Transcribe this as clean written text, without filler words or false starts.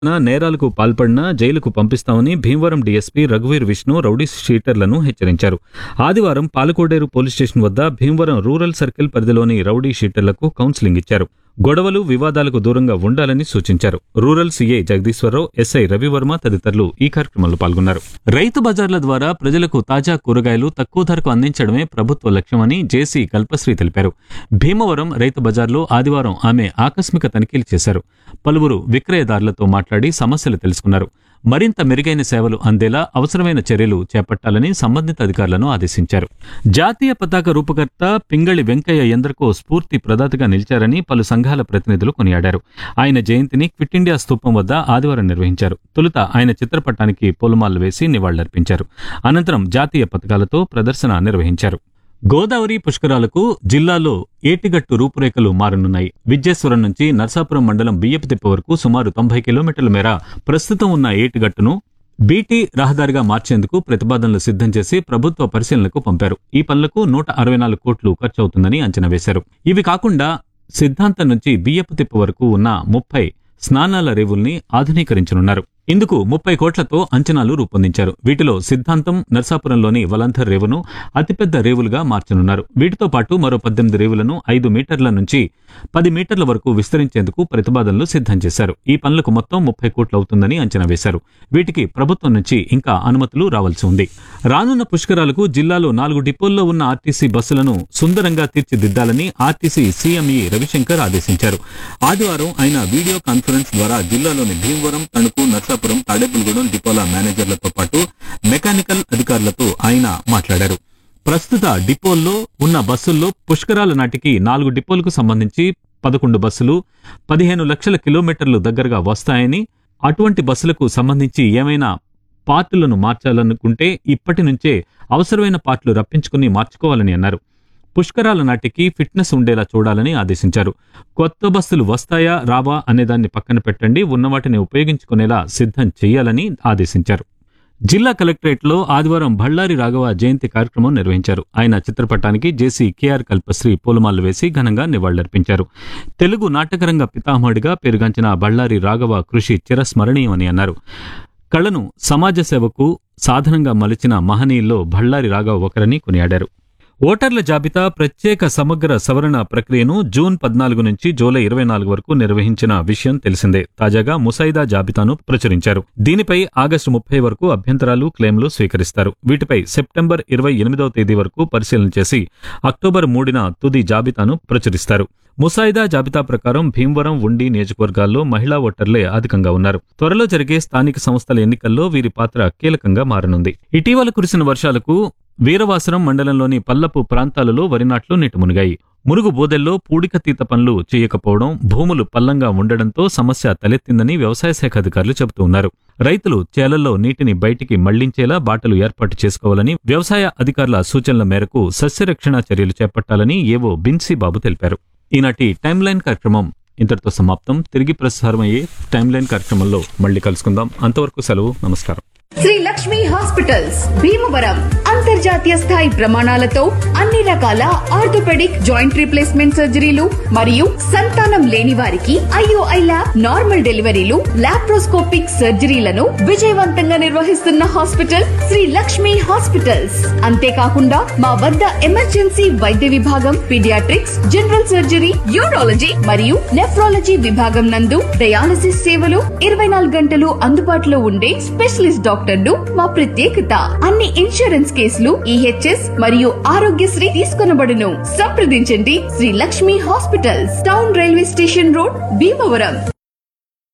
నేరాలకు పాల్పడినా జైలుకు పంపిస్తామని భీమవరం డీఎస్పీ రఘువీర్ విష్ణు రౌడీ షీటర్లను హెచ్చరించారు. ఆదివారం పాలకోడేరు పోలీస్ స్టేషన్ వద్ద భీమవరం రూరల్ సర్కిల్ పరిధిలోని రౌడీ షీటర్లకు కౌన్సిలింగ్ ఇచ్చారు. గొడవలు వివాదాలకు దూరంగా ఉండాలని సూచించారు. Rural CI Jagadeeswara Rao, SI Ravi Varma తదితరులు ఈ కార్యక్రమంలో పాల్గొన్నారు. రైతు బజార్ల ద్వారా ప్రజలకు తాజా కూరగాయలు తక్కువ ధరకు అందించడమే ప్రభుత్వ లక్ష్యమని జేసీ కల్పశ్రీ తెలిపారు. భీమవరం రైతు బజార్లో ఆదివారం ఆమె ఆకస్మిక తనిఖీలు చేశారు. పలువురు విక్రయదారులతో మాట్లాడి సమస్యలు తెలుసుకున్నారు. మరింత మెరుగైన సేవలు అందేలా అవసరమైన చర్యలు చేపట్టాలని సంబంధిత అధికారులను ఆదేశించారు. జాతీయ పతాక రూపకర్త పింగళి వెంకయ్య ఎందరికో స్ఫూర్తి ప్రదాతగా నిలిచారని పలు సంఘాల ప్రతినిధులు కొనియాడారు. ఆయన జయంతిని క్విట్ ఇండియా స్తూపం వద్ద ఆదివారం నిర్వహించారు. తొలుత ఆయన చిత్రపటానికి పూలమాలలు వేసి నివాళులర్పించారు. అనంతరం జాతీయ పతాకాలతో ప్రదర్శన నిర్వహించారు. గోదావరి పుష్కరాలకు జిల్లాలో ఏటిగట్టు రూపురేఖలు మారనున్నాయి. విద్యేశ్వరం నుంచి నర్సాపురం మండలం బియ్యపుతిప్ప వరకు సుమారు 90 కిలోమీటర్ల మేర ప్రస్తుతం ఉన్న ఏటిగట్టును బీటీ రహదారిగా మార్చేందుకు ప్రతిపాదనలు సిద్ధం చేసి ప్రభుత్వ పరిశీలనకు పంపారు. ఈ పనులకు 164 కోట్లు ఖర్చవుతుందని అంచనా వేశారు. ఇవి కాకుండా సిద్ధాంతం నుంచి బియ్యపుతిప్ప వరకు ఉన్న 30 స్నానాల రేవుల్ని ఆధునీకరించనున్నారు. ఇందుకు 30 కోట్లతో అంచనాలు రూపొందించారు. వీటిలో సిద్ధాంతం, నర్సాపురంలోని వలంధర్ రేవును అతిపెద్ద రేవులుగా మార్చనున్నారు. వీటితో పాటు మరో 18 రేవులను 5 మీటర్ల నుంచి 10 మీటర్ల వరకు విస్తరించేందుకు ప్రతిపాదనలు సిద్ధం చేశారు. ఈ పనులకు మొత్తం 30 కోట్లు అవుతుందని అంచనా వేశారు. వీటికి ప్రభుత్వం నుంచి ఇంకా అనుమతులు రావాల్సి ఉంది. రానున్న పుష్కరాలకు జిల్లాలో 4 డిపోల్లో ఉన్న ఆర్టీసీ బస్సులను సుందరంగా తీర్చిదిద్దాలని ఆర్టీసీ సీఎంఈ రవిశంకర్ ఆదేశించారు. ఆదివారం ఆయన వీడియో కాన్ఫరెన్స్ ద్వారా జిల్లాలోని భీమవరం, తణుకు, నర్సాపురం, తాడేపల్లిగూడెం డిపోల మేనేజర్లతో పాటు మెకానికల్ అధికారులతో ఆయన మాట్లాడారు. ప్రస్తుత డిపోల్లో ఉన్న బస్సుల్లో పుష్కరాల నాటికి 4 డిపోలకు సంబంధించి 11 బస్సులు 15 లక్షల కిలోమీటర్లు దగ్గరగా వస్తాయని, అటువంటి బస్సులకు సంబంధించి ఏమైనా పార్టులను మార్చాలనుకుంటే ఇప్పటి నుంచే అవసరమైన పార్టులు రప్పించుకుని మార్చుకోవాలని అన్నారు. పుష్కరాల నాటికి ఫిట్నెస్ ఉండేలా చూడాలని ఆదేశించారు. కొత్త బస్సులు వస్తాయా రావా అనేదాన్ని పక్కన పెట్టండి, ఉన్నవాటిని ఉపయోగించుకునేలా సిద్ధం చేయాలని ఆదేశించారు. జిల్లా కలెక్టరేట్లో ఆదివారం బళ్ళారి రాఘవ జయంతి కార్యక్రమం నిర్వహించారు. ఆయన చిత్రపటానికి జేసీ కేఆర్ కల్పశ్రీ పూలమాలలు వేసి ఘనంగా నివాళులర్పించారు. తెలుగు నాటకరంగ పితామహుడిగా పేరుగాంచిన బళ్ళారి రాఘవ కృషి చిరస్మరణీయమని అన్నారు. కళను సమాజ సేవకు సాధనంగా మలిచిన మహనీయుల్లో బళ్ళారి రాఘవ ఒకరని కొనియాడారు. ఓటర్ల జాబితా ప్రత్యేక సమగ్ర సవరణ ప్రక్రియను జూన్ 14 నుంచి జూలై 24 వరకు నిర్వహించిన విషయం తెలిసిందే. తాజాగా ముసాయిదా జాబితాను ప్రచురించారు. దీనిపై ఆగస్టు 30 వరకు అభ్యంతరాలు, క్లెయిమ్లు స్వీకరిస్తారు. వీటిపై సెప్టెంబర్ 28వ తేదీ వరకు పరిశీలన చేసి అక్టోబర్ 3న తుది జాబితాను ప్రచురిస్తారు. ముసాయిదా జాబితా ప్రకారం భీమవరం, ఉండి నియోజకవర్గాల్లో మహిళా ఓటర్లే అధికంగా ఉన్నారు. త్వరలో జరిగే స్థానిక సంస్థల ఎన్నికల్లో వీరి పాత్ర కీలకంగా మారనుంది. ఇటీవల కురిసిన వర్షాలకు వీరవాసరం మండలంలోని పల్లపు ప్రాంతాలలో వరి నాట్లు నీటమునిగాయి. మురుగు బోదెల్లో పూడికతీత పనులు చేయకపోవడం, భూములు పల్లంగా ఉండడంతో సమస్య తలెత్తిందని వ్యవసాయ శాఖ అధికారులు చెబుతూ ఉన్నారు. రైతులు చేలల్లో నీటిని బయటికి మళ్లించేలా బాటలు ఏర్పాటు చేసుకోవాలని, వ్యవసాయ అధికారుల సూచనల మేరకు సస్యరక్షణ చర్యలు చేపట్టాలని ఏవో బిన్సీ బాబు తెలిపారు. ఈనాటి టైమ్ లైన్ కార్యక్రమం ఇంతటితో సమాప్తం. తిరిగి ప్రసారమయ్యే టైమ్ లైన్ కార్యక్రమంలో మళ్ళీ కలుసుకుందాం. అంతవరకు సెలవు. నమస్కారం. శ్రీ లక్ష్మి హాస్పిటల్స్ భీమవరం అంతర్జాతీయ స్థాయి ప్రమాణాలతో అన్ని రకాల ఆర్థోపెడిక్, జాయింట్ రీప్లేస్మెంట్ సర్జరీలు మరియు సంతానం లేని వారికి ఐఓఐ ల్యాబ్, నార్మల్ డెలివరీలు, లాప్రోస్కోపిక్ సర్జరీలను విజయవంతంగా నిర్వహిస్తున్న హాస్పిటల్ శ్రీ లక్ష్మి హాస్పిటల్స్. అంతేకాకుండా మా వద్ద ఎమర్జెన్సీ వైద్య విభాగం, పీడియాట్రిక్స్, జనరల్ సర్జరీ, యూరాలజీ మరియు నెఫ్రాలజీ విభాగం నందు డయాలసిస్ సేవలు 24 గంటలు అందుబాటులో ఉండే స్పెషలిస్ట్ డాక్టర్లు మా ప్రత్యేకత. అన్ని ఇన్సూరెన్స్ కేసులు, ఈహెచ్ఎస్ మరియు ఆరోగ్యశ్రీ తీసుకొనబడును. సంప్రదించండి Shri Lakshmi hospitals, town railway station road, Bhimavaram.